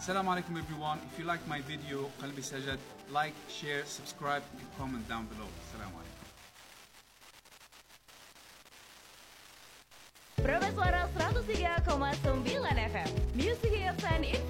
Assalamu alaikum everyone. If you like my video, Qalbi Sajad, like, share, subscribe, and comment down below. Assalamu alaikum. Proba Suara 103,9 FM. Music Hits and